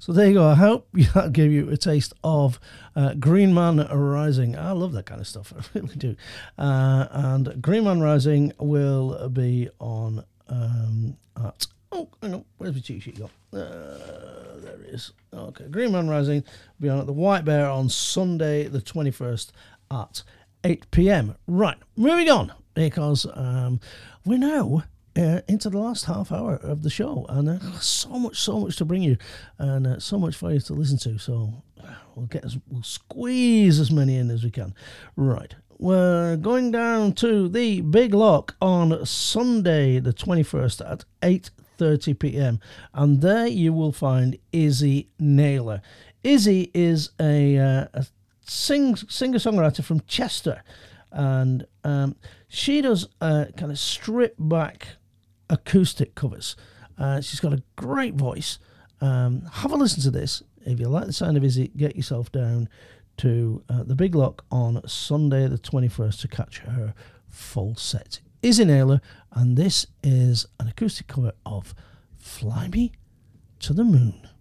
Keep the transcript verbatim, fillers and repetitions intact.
So there you go. I hope that gave you a taste of uh, Green Man Rising. I love that kind of stuff. I really do. Uh, and Green Man Rising will be on um, at... Oh, hang on. Where's my cheat sheet gone? Uh, there it is. Okay. Green Man Rising will be on at the White Bear on Sunday the twenty-first at eight p.m. Right. Moving on. Because um, we're now... Uh, into the last half hour of the show, and uh, so much, so much to bring you, and uh, so much for you to listen to. So we'll get, as, we'll squeeze as many in as we can. Right, we're going down to the Big Lock on Sunday, the twenty-first at eight thirty p.m, and there you will find Izzy Naylor. Izzy is a, uh, a sing singer-songwriter from Chester, and um, she does uh, kind of strip back acoustic covers. Uh, she's got a great voice. Um, have a listen to this. If you like the sound of Izzy, get yourself down to uh, the Big Lock on Sunday the twenty-first to catch her full set. Izzy Naylor, and this is an acoustic cover of Fly Me to the Moon.